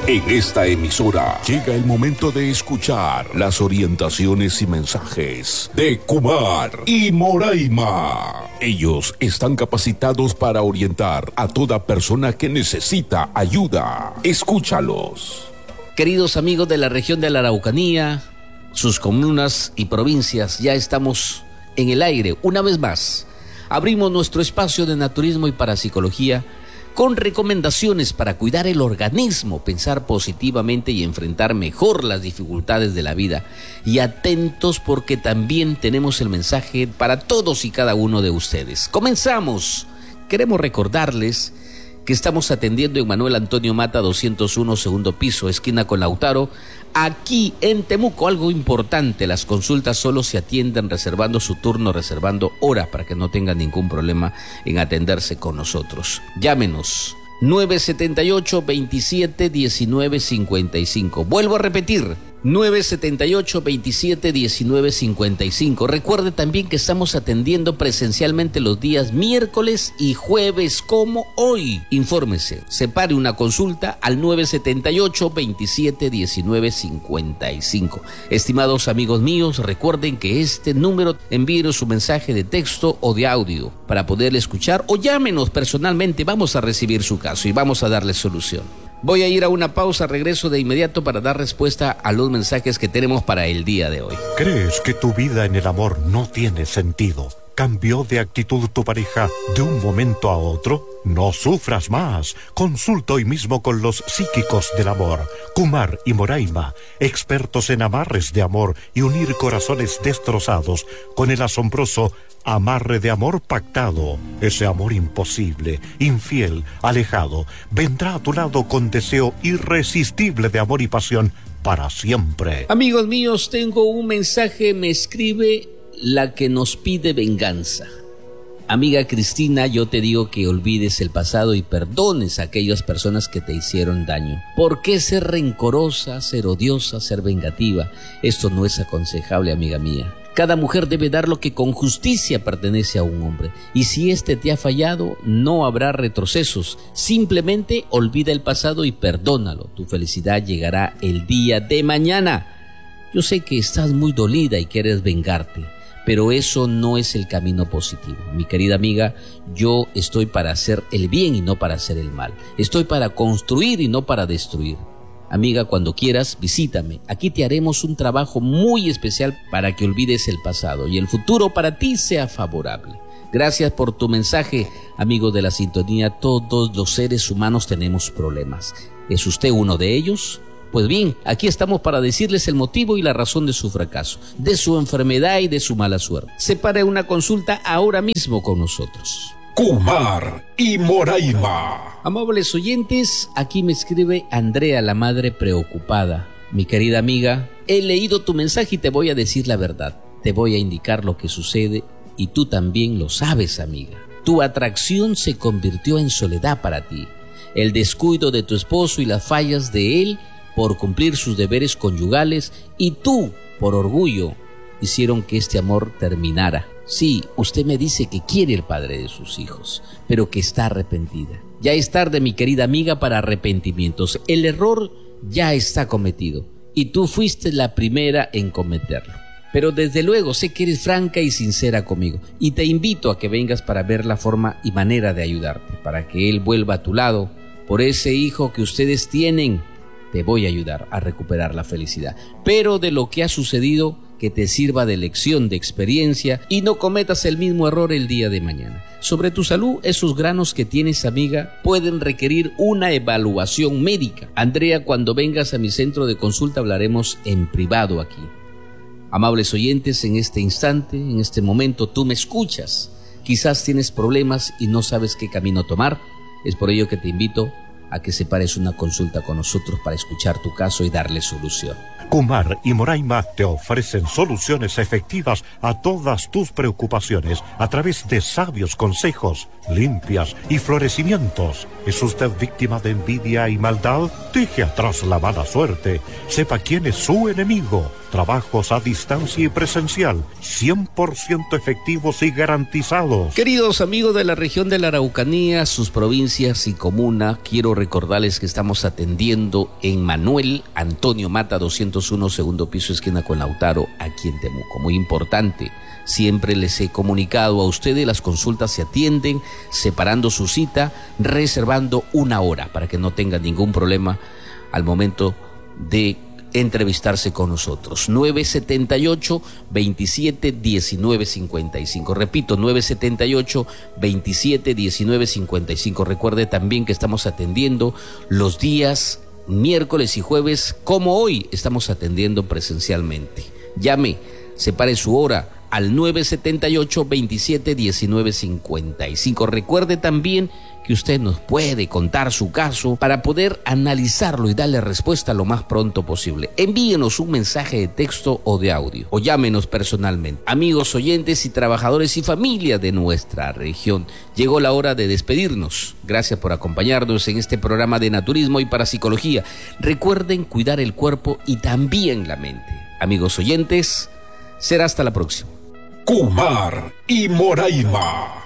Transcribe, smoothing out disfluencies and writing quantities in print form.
En esta emisora llega el momento de escuchar las orientaciones y mensajes de Kumar y Moraima. Ellos están capacitados para orientar a toda persona que necesita ayuda. Escúchalos. Queridos amigos de la región de la Araucanía, sus comunas y provincias, ya estamos en el aire una vez más. Abrimos nuestro espacio de naturismo y parapsicología con recomendaciones para cuidar el organismo, pensar positivamente y enfrentar mejor las dificultades de la vida. Y atentos porque también tenemos el mensaje para todos y cada uno de ustedes. Comenzamos. Queremos recordarles que estamos atendiendo en Manuel Antonio Mata 201, segundo piso, esquina con Lautaro, aquí en Temuco. Algo importante, las consultas solo se atienden reservando su turno, reservando hora, para que no tengan ningún problema en atenderse con nosotros. Llámenos 978-27-19-55. Vuelvo a repetir, 978-27-19-55. Recuerde también que estamos atendiendo presencialmente los días miércoles y jueves como hoy. Infórmese, separe una consulta al 978-27-19-55. Estimados amigos míos, recuerden que este número, envíenos su mensaje de texto o de audio para poderle escuchar, o llámenos personalmente. Vamos a recibir su caso y vamos a darle solución. Voy a ir a una pausa, regreso de inmediato para dar respuesta a los mensajes que tenemos para el día de hoy. ¿Crees que tu vida en el amor no tiene sentido? ¿Cambió de actitud tu pareja de un momento a otro? No sufras más. Consulta hoy mismo con los psíquicos del amor, Kumar y Moraima, expertos en amarres de amor y unir corazones destrozados con el asombroso amarre de amor pactado. Ese amor imposible, infiel, alejado, vendrá a tu lado con deseo irresistible de amor y pasión para siempre. Amigos míos, tengo un mensaje, me escribe la que nos pide venganza. Amiga Cristina, yo te digo que olvides el pasado y perdones a aquellas personas que te hicieron daño. ¿Por qué ser rencorosa, ser odiosa, ser vengativa? Esto no es aconsejable, amiga mía. Cada mujer debe dar lo que con justicia pertenece a un hombre. Y si éste te ha fallado, no habrá retrocesos. Simplemente olvida el pasado y perdónalo. Tu felicidad llegará el día de mañana. Yo sé que estás muy dolida y quieres vengarte, pero eso no es el camino positivo. Mi querida amiga, yo estoy para hacer el bien y no para hacer el mal. Estoy para construir y no para destruir. Amiga, cuando quieras, visítame. Aquí te haremos un trabajo muy especial para que olvides el pasado y el futuro para ti sea favorable. Gracias por tu mensaje, amigo de la sintonía. Todos los seres humanos tenemos problemas. ¿Es usted uno de ellos? Pues bien, aquí estamos para decirles el motivo y la razón de su fracaso, de su enfermedad y de su mala suerte. Separe una consulta ahora mismo con nosotros. Kumar y Moraima. Amables oyentes, aquí me escribe Andrea, la madre preocupada. Mi querida amiga, he leído tu mensaje y te voy a decir la verdad. Te voy a indicar lo que sucede y tú también lo sabes, amiga. Tu atracción se convirtió en soledad para ti. El descuido de tu esposo y las fallas de él por cumplir sus deberes conyugales y tú, por orgullo, hicieron que este amor terminara. Sí, usted me dice que quiere el padre de sus hijos, pero que está arrepentida. Ya es tarde, mi querida amiga, para arrepentimientos. El error ya está cometido y tú fuiste la primera en cometerlo. Pero desde luego sé que eres franca y sincera conmigo y te invito a que vengas para ver la forma y manera de ayudarte, para que él vuelva a tu lado. Por ese hijo que ustedes tienen, te voy a ayudar a recuperar la felicidad. Pero de lo que ha sucedido, que te sirva de lección, de experiencia y no cometas el mismo error el día de mañana. Sobre tu salud, esos granos que tienes, amiga, pueden requerir una evaluación médica. Andrea, cuando vengas a mi centro de consulta hablaremos en privado aquí. Amables oyentes, en este instante, en este momento, tú me escuchas. Quizás tienes problemas y no sabes qué camino tomar. Es por ello que te invito a que separes una consulta con nosotros para escuchar tu caso y darle solución. Kumar y Moraima te ofrecen soluciones efectivas a todas tus preocupaciones a través de sabios consejos, limpias y florecimientos. ¿Es usted víctima de envidia y maldad? Deje atrás la mala suerte. Sepa quién es su enemigo. trabajos a distancia y presencial, 100% efectivos y garantizados. Queridos amigos de la región de la Araucanía, sus provincias y comuna, quiero recordarles que estamos atendiendo en Manuel Antonio Mata 201, segundo piso, esquina con Lautaro, aquí en Temuco. Muy importante, siempre les he comunicado a ustedes, las consultas se atienden separando su cita, reservando una hora para que no tengan ningún problema al momento de entrevistarse con nosotros. 978-27-1955. Repito, 978-27-1955. Recuerde también que estamos atendiendo los días miércoles y jueves, como hoy estamos atendiendo presencialmente. Llame, separe su hora al 978-27-1955. Recuerde también que usted nos puede contar su caso para poder analizarlo y darle respuesta lo más pronto posible. Envíenos un mensaje de texto o de audio o llámenos personalmente. Amigos oyentes y trabajadores y familia de nuestra región, llegó la hora de despedirnos. Gracias por acompañarnos en este programa de naturismo y parapsicología. Recuerden cuidar el cuerpo y también la mente. Amigos oyentes, será hasta la próxima. Kumar y Moraima.